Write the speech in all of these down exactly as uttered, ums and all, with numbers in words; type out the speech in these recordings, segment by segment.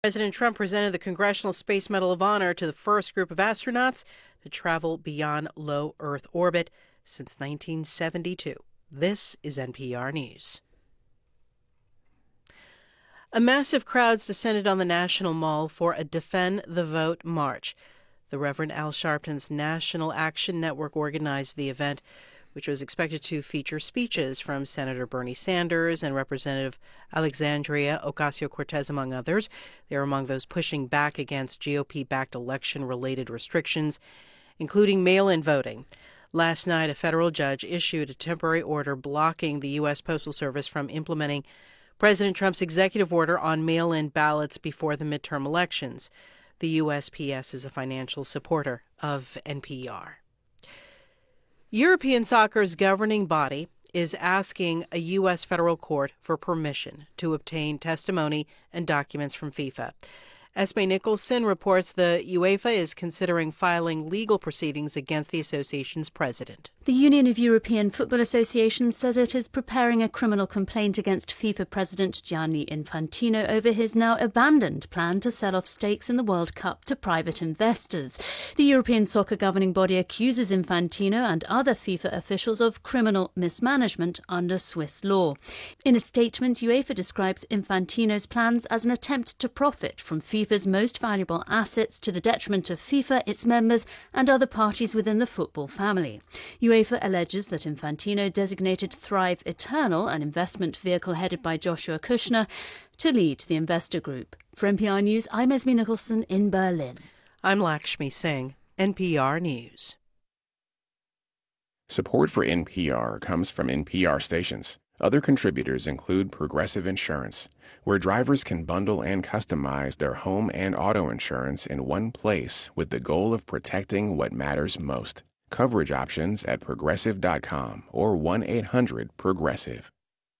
President Trump presented the Congressional Space Medal of Honor to the first group of astronauts to travel beyond low Earth orbit since nineteen seventy-two. This is N P R News. A massive crowds descended on the National Mall for a Defend the Vote march. The Reverend Al Sharpton's National Action Network organized the event, which was expected to feature speeches from Senator Bernie Sanders and Representative Alexandria Ocasio-Cortez, among others. They are among those pushing back against G O P-backed election-related restrictions, including mail-in voting. Last night, a federal judge issued a temporary order blocking the U S Postal Service from implementing President Trump's executive order on mail-in ballots before the midterm elections. The U S P S is a financial supporter of N P R. European soccer's governing body is asking a U S federal court for permission to obtain testimony and documents from FIFA. Esme Nicholson reports the UEFA is considering filing legal proceedings against the association's president. The Union of European Football Associations says it is preparing a criminal complaint against FIFA President Gianni Infantino over his now abandoned plan to sell off stakes in the World Cup to private investors. The European soccer governing body accuses Infantino and other FIFA officials of criminal mismanagement under Swiss law. In a statement, UEFA describes Infantino's plans as an attempt to profit from FIFA's most valuable assets to the detriment of FIFA, its members and other parties within the football family. UEFA alleges that Infantino designated Thrive Eternal, an investment vehicle headed by Joshua Kushner, to lead the investor group. For N P R News, I'm Esme Nicholson in Berlin. I'm Lakshmi Singh, N P R News. Support for N P R comes from N P R stations. Other contributors include Progressive Insurance, where drivers can bundle and customize their home and auto insurance in one place with the goal of protecting what matters most. Coverage options at progressive dot com or one eight hundred progressive.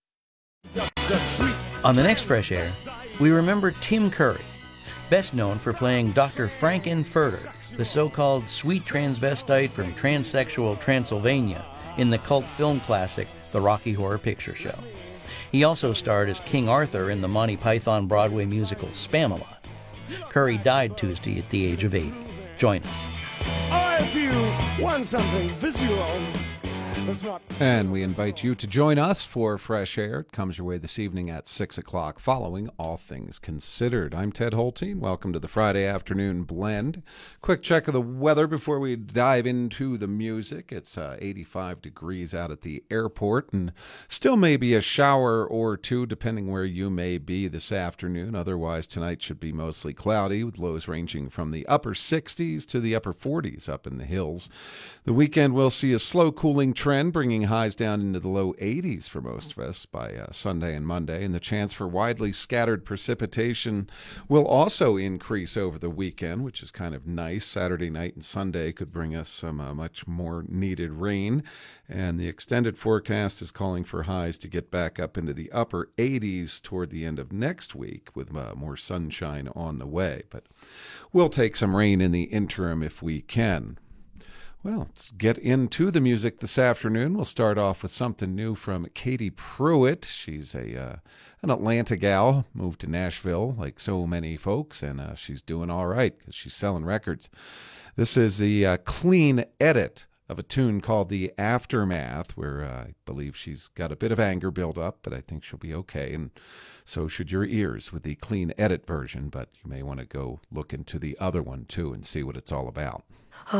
On the next Fresh Air, we remember Tim Curry, best known for playing Doctor Frank-N-Furter, the so-called sweet transvestite from transsexual Transylvania in the cult film classic The Rocky Horror Picture Show. He also starred as King Arthur in the Monty Python Broadway musical Spamalot. Curry died Tuesday at the age of eighty. Join us. Or if you want something visual, that's not... And we invite you to join us for Fresh Air. It comes your way this evening at six o'clock following All Things Considered. I'm Ted Holteen. Welcome to the Friday Afternoon Blend. Quick check of the weather before we dive into the music. It's uh, eighty-five degrees out at the airport and still maybe a shower or two depending where you may be this afternoon. Otherwise, tonight should be mostly cloudy with lows ranging from the upper sixties to the upper forties up in the hills. The weekend will see a slow cooling trend, bringing highs down into the low eighties for most of us by uh, Sunday and Monday, and the chance for widely scattered precipitation will also increase over the weekend, which is kind of nice. Saturday night and Sunday could bring us some uh, much more needed rain, and the extended forecast is calling for highs to get back up into the upper eighties toward the end of next week with uh, more sunshine on the way, but we'll take some rain in the interim if we can. Well, let's get into the music this afternoon. We'll start off with something new from Katie Pruitt. She's a uh, an Atlanta gal, moved to Nashville like so many folks, and uh, she's doing all right because she's selling records. This is the uh, clean edit of a tune called The Aftermath, where uh, I believe she's got a bit of anger built up, but I think she'll be okay, and so should your ears with the clean edit version, but you may want to go look into the other one, too, and see what it's all about.